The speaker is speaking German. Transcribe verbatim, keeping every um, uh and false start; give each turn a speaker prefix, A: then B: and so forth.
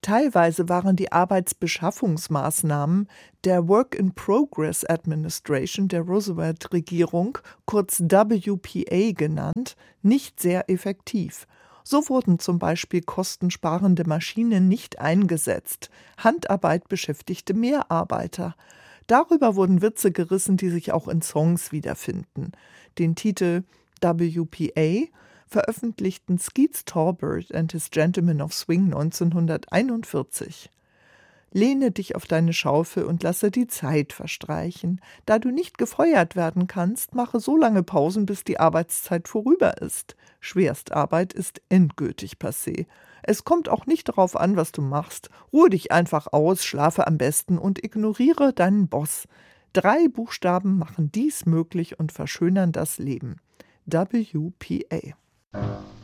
A: Teilweise waren die Arbeitsbeschaffungsmaßnahmen der Work-in-Progress Administration der Roosevelt-Regierung, kurz W P A genannt, nicht sehr effektiv. So wurden zum Beispiel kostensparende Maschinen nicht eingesetzt. Handarbeit beschäftigte mehr Arbeiter. Darüber wurden Witze gerissen, die sich auch in Songs wiederfinden. Den Titel W P A veröffentlichten Skeets Tolbert and his Gentlemen of Swing neunzehnhunderteinundvierzig. Lehne dich auf deine Schaufel und lasse die Zeit verstreichen. Da du nicht gefeuert werden kannst, mache so lange Pausen, bis die Arbeitszeit vorüber ist. Schwerstarbeit ist endgültig passé. Es kommt auch nicht darauf an, was du machst. Ruhe dich einfach aus, schlafe am besten und ignoriere deinen Boss. Drei Buchstaben machen dies möglich und verschönern das Leben. W P A